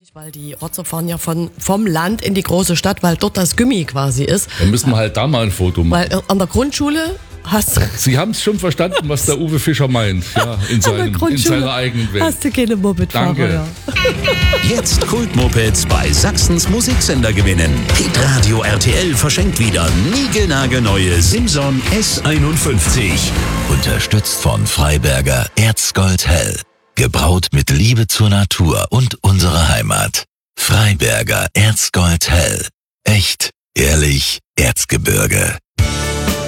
Weil die Rotzer fahren ja vom Land in die große Stadt, weil dort das Gummi quasi ist. Dann müssen wir halt da mal ein Foto machen. Weil an der Grundschule hast du... Sie haben es schon verstanden, was der Uwe Fischer meint. Ja, in seiner eigenen Welt. Hast du keine Mopedfahrer? Danke. Ja. Jetzt Kultmopeds bei Sachsens Musiksender gewinnen. Hitradio RTL verschenkt wieder niegelnagelneue Simson S51. Unterstützt von Freiberger Erzgold Hell. Gebraut mit Liebe zur Natur und unserer Heimat. Freiberger Erzgold Hell. Echt, ehrlich, Erzgebirge.